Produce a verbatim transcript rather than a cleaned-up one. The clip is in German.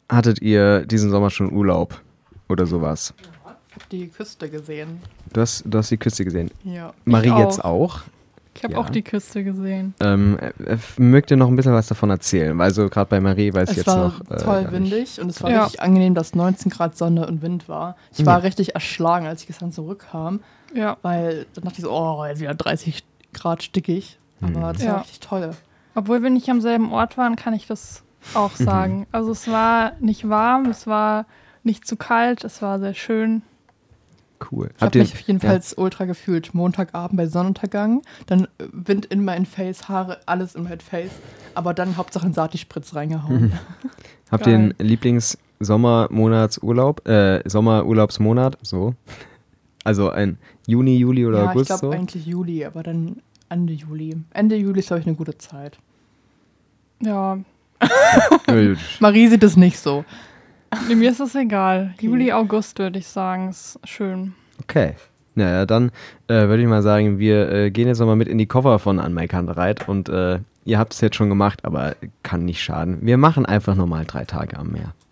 hattet ihr diesen Sommer schon Urlaub oder sowas? Ich habe die Küste gesehen. Du hast, du hast die Küste gesehen. Ja. Marie auch. jetzt auch. Ich habe Ja. auch die Küste gesehen. Ähm, äh, mögt ihr noch ein bisschen was davon erzählen? Weil so gerade bei Marie weiß ich Es jetzt war noch. Äh, toll gar windig nicht. und es war Ja. richtig angenehm, dass neunzehn Grad Sonne und Wind war. Ich Ja. war richtig erschlagen, als ich gestern zurückkam, Ja. weil dann dachte ich so, oh, jetzt wieder dreißig Grad stickig. Aber das Ja. war richtig toll. Obwohl wir nicht am selben Ort waren, kann ich das auch sagen. Also es war nicht warm, es war nicht zu kalt, es war sehr schön. Cool. Ich habe mich jedenfalls ultra gefühlt. Montagabend bei Sonnenuntergang, dann äh, Wind in mein Face, Haare, alles in mein Face. Aber dann Hauptsache in Sati-Spritz reingehauen. Habt ihr einen Geil. Lieblings-Sommermonatsurlaub? Äh, Sommerurlaubsmonat? So. Also ein Juni, Juli oder Ja, ich August glaube so? eigentlich Juli, aber dann Ende Juli. Ende Juli ist, glaube ich, eine gute Zeit. Ja, Ja, gut. Marie sieht es nicht so. nee, mir ist es egal. Okay. Juli, August würde ich sagen, ist schön. Okay. Naja, dann äh, würde ich mal sagen, wir äh, gehen jetzt nochmal mit in die Koffer von An Mike Kantereit und äh, ihr habt es jetzt schon gemacht, aber kann nicht schaden. Wir machen einfach nochmal drei Tage am Meer.